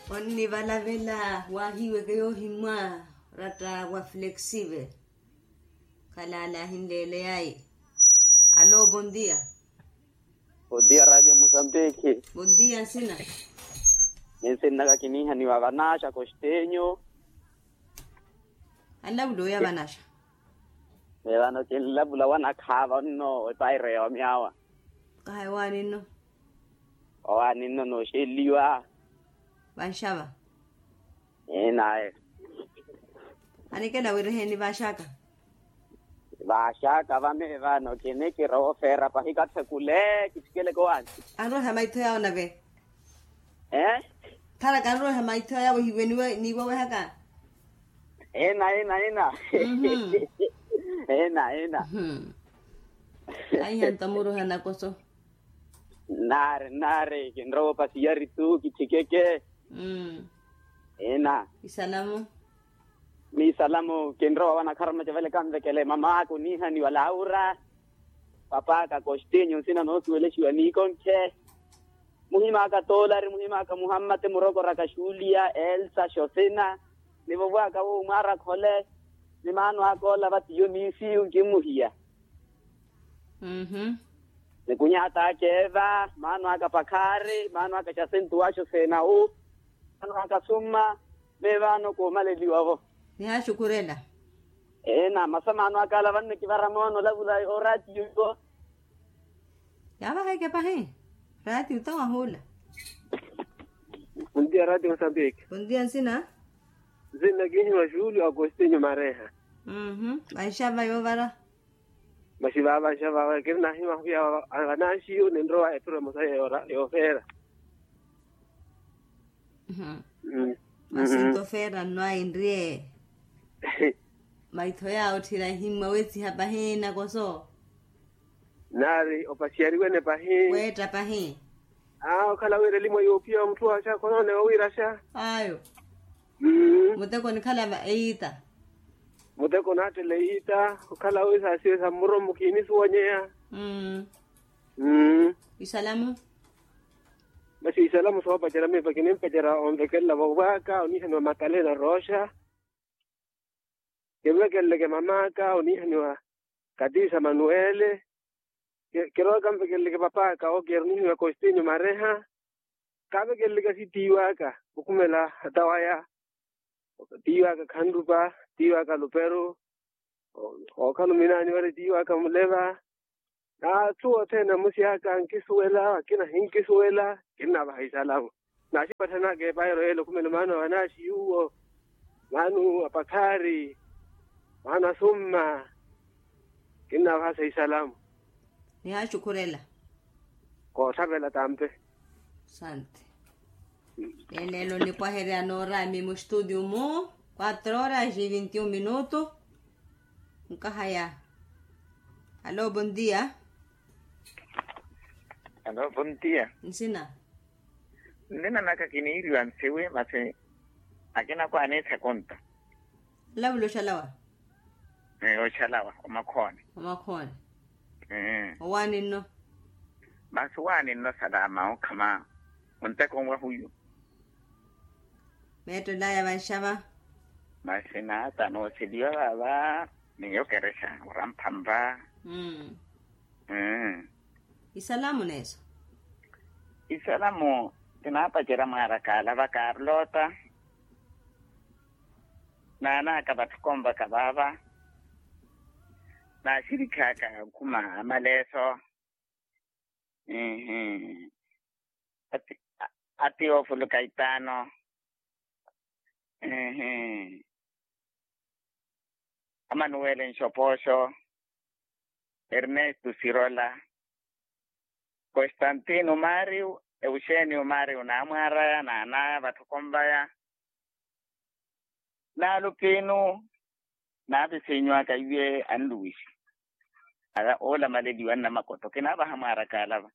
Onni valavela wahiwe kayo himwa rata wa flexible. Kalala hindele yai. Alô, bom dia. Bom dia, Rádio Moçambique. Bom dia, Sina. Nesse nagakiniha ni wavanasha costeño. Alabdo ya vanasha. Levano que labula wana khava no taire o miawa. Kahawani no. O anino no sheliwa. Vanshava. Nae. Anikela wireheni vashaka. Vashaka vame vano que ne que ro ferra pa hikatse kule kisikele koan. Anro hamaito ya onave. Tara kanro hamaito ya wihweniwe niwa wehaka. Ena. Ay hantamuro hanakoso. Nare, que robo pasillari tú, kichikeke. Ena. Isalamu. Mi salamu, que robo van a karma chavele kambe que le mamá con hija ni Laura. Papá ka costeño, sina no suele shuani con che. Muhima ka $, muhima ka Muhammad Morocco rakashulia, Elsa Shosena. Ni bwa ka umara khole. Ni manu akola batiyo misi unkimuhia. Ni kunyata keva, manu akapakari, manu akachasentu washo sena u, manu akasuma, mevano kumaleliwa vo. Ni hashukurela. Na masa manu akala vanne kivaramono labula orati yuko. Yaba heke pahe. Rati utawa hula. Bom dia, Rádio Moçambique. Bom dia, Sina. Zina Guinho Júlio Agostinho Mareja. Vanshava yovara. Mashivava shavava kirna hima pia anashi unendroa etura musaya yo fera. Masinto fera no indrie. Maitoya utira hima weti hapa hina koso. Nari opasiari wene pahi. Weta pahi. Kala were limo yo pia mtu asha kono ne wira sha. Ayo. Muteko ni kala ba eita. Muteko na teleita kala wisa siweza muromo kini suonyea. Isalamu. Basi isalamu so pajara me pakini pajara onde kella waka oni hano makalena rosha. Kemle kelle ke mamaka oni hano Kadisa Manuele. Kero kambe kelle ke papa ka o gerni wa Costeño Mareja. Kabe kelle ke sitiwa ka ukumela dawaya. Tiwa ka Khandupa, tiwa ka Lupero. O kalumina ni wale tiwa ka Muleva. Tuo tena musiaka nkisuela, kina hinkisuela, kina bahisalamu. Nashi patana ke bayro elo kumela mano anashi yuo. Manu apakari. Mana summa. Kina bahasa isalamu. Ni hashukurela. Ko sabela tampe. Sante. Lelo ni kwa here anora mi studio mo 4:21. Nkahaya. Alô, bom dia. Alô, bom dia. Nsina. Nina nakakiniiri wansewe mase akina kwa anesa konta. Labulo shalawa. Oshalawa omakhona. Omakhona. Owani no. Basi wani no salama okama unteko ngwa huyu. Meto daya vanshava. Basi na hata no sidio baba niyo keresha urampamba. Isalamu neso. Isalamu tinapa jera marakala ba Carlota. Nana kabatukomba kababa. Na shirika ka kuma amaleso. Ati Ofulu Caetano. Manuel Enchoposo. Ernesto Cirola. Constantino Mario. Eugenio Mario Namara. Nana Batukombaya. Na Lupino. Na bisenywa kaiwe an Luis. Ala ola maledi wanna makoto kinaba hamara kalaba.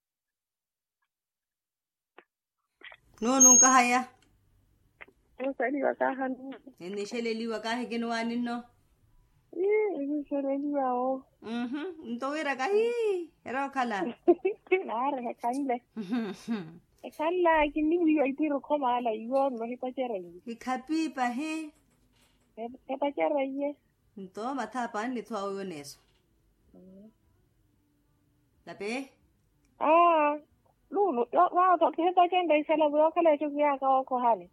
No nunca haya. Sali wakaha no. Nishele wakaha kinwani no. Nishele liwa. Ntowira kahi. Era kala. Nare kanile. Kala kini wiwa ipiro koma ala iyon no hipachera yi. Ikapipa he. Hipachera yi. Nto matapa ni thwa uyo neso. Lape? Lulu, wa to hipachenda isala buyo kala chukia ka oko hali.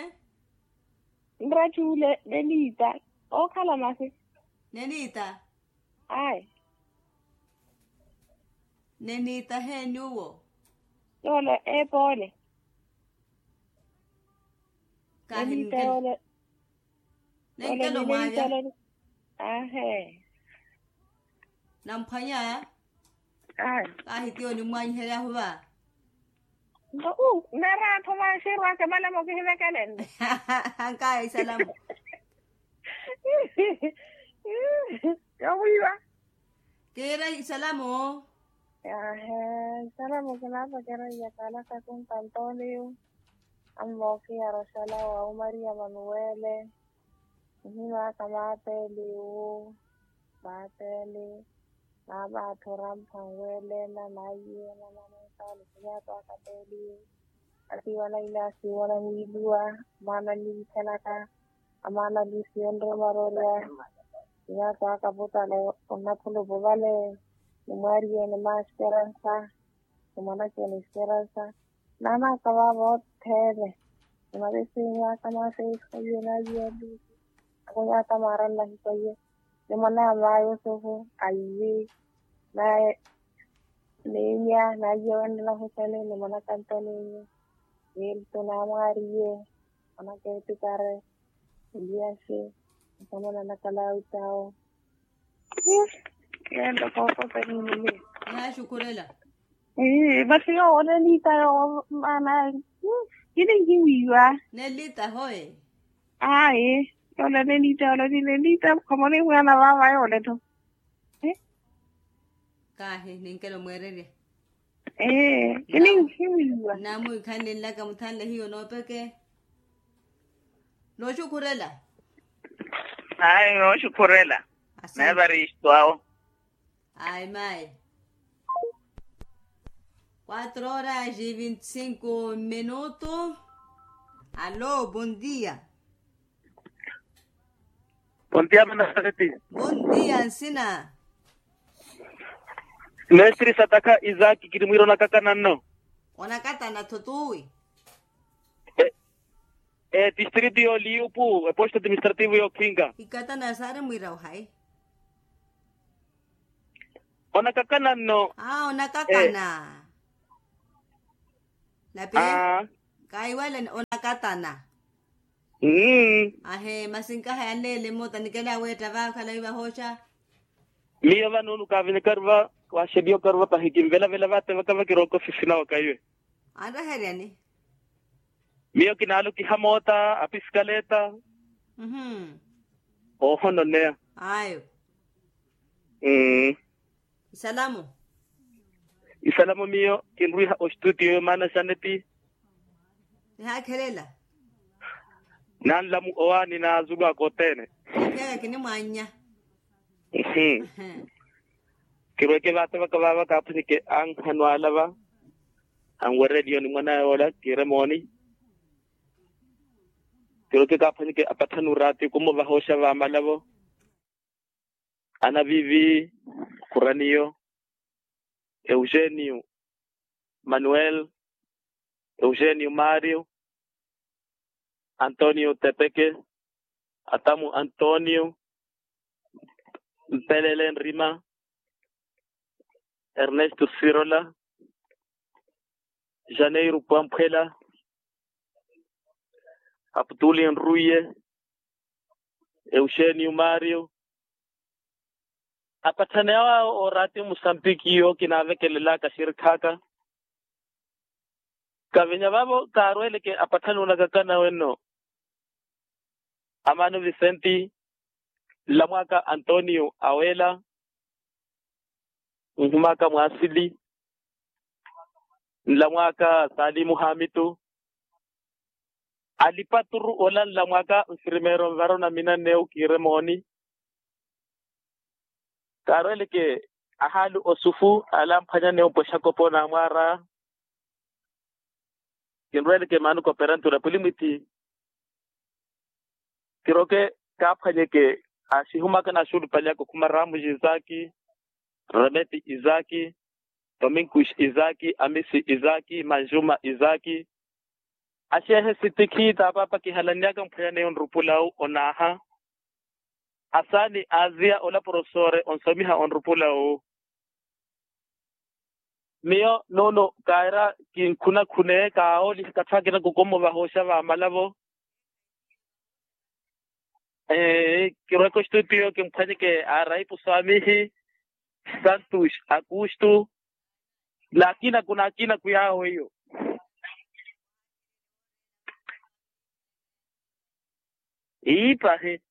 Ndra chule Nenita. O kala masi. Nenita. Ai. Nenita he nyuwo. Yole pole. Nenita ole. Nenita lo maya. Ahe. Nampanya ya? Ai. Kahitio ni mwanyi hela huwa. Nara thoma shirwa kamala mo kihiwe kalen. Hankai salamu. Ya wiwa. Kira salamu. Salamu kenapa kira ya kala kakun Antonio. Amboki ya Rosala wa Maria Manuele. Hima kamate liu. Bateli. Naba turam pangwele na naye na manasali kaya to akateli. Ati wala ila si wala hilua. Mana li kalaka. Amana li siondro marola. Ya to akabuta le unapulo bobale. Maria ni más esperanza. Semana que ni esperanza. Nana acaba bot tele. Una vez ya kama se escogió nadie. Ako ya tamaran lang kayo. Semana mayo so aywi. Na niya na yon na hosele ni mana kanto ni el to na Maria. Ana que te care. Dia se sama na nakala utao. Endo poco penile. Ya shukurela. Basi yo ole lita yo mana. Kini wiwa. Nelita hoye. Ole lita como ni buena baba yo le to. Kahe ninkelo mwerere. Kini wiwa. Namu ikande laka mutanda hiyo no peke. No shukurela. Ay, no shukurela. Never istwao. Ay, mai. 4:25. Aló, buen día. Buen día, Manasati. Buen día, Ancina. Mesri Sataka Izaki Kirimiro Nakakanano. Onakata na totui. Distrito yo Liupu, posto administrativo yo Kinga. Ikata na sare mwira uhai. Onakakanano. Onakakana. Lapi? Kaiwala onakatana. Ahe, masinkaha yanele mo tanikela weta va kala iwa hosha. Mia va nunu kavine karva, wa shedio karva pahikim vela vate wakava kiroko fifina wakaiwe. Anda heriani? Mio kinalo ki hamota, apiskaleta. Oho no nea. Ayo. Salamu. Isalamu mio kinrui o studio mana saneti. Ha kelela. Nan lamu oa ni na zuga kotene. Kaya kini mwanya. Kirweke vate wakava kapuni ke ang hanwalava. Ang radio ni mwana ola kiremoni. Kirweke kapuni ke apatanurati kumo vahosha va malavo. Ana Vivi Curanio. Eugenio Manuel, Eugenio Mario, Antonio Tepeque, Atamu Antonio, Pelelen Rima, Ernesto Cirola, Janeiro Pampela, Abdulian Ruye, Eugenio Mario, apatanewa orati Mosambiki yo kinave kelela kasir kaka kavenya babo karwele ke apatanu nakakana weno Amano Vicenti Lamwaka Antonio Awela Nhumaka Mwasili Lamwaka Salimu Hamitu Alipaturu olan Lamwaka Usrimero Varona Mina Neu Kiremoni Karole ke ahalu osufu alam panya neo poshako po na mara kinrele ke manu cooperantura pulimiti kiroke kapanye ke asihuma kana shuru palyako kumaramu Izaki, Remeti Izaki, Dominkush Izaki, Amisi Izaki, Manjuma Izaki. Ashehe sitiki tabapa kihalanyaka mpayane on rupulau onaha. Asani Azia ola profesore on somiha on rupulau. Mio nono kaira kin kuna kune kaoli katagina kukomo bahosha wa malavo. Kireko studio que mpanye ke arai pusamihi Santos Augusto lakini kuna kina kuyao hiyo ipahe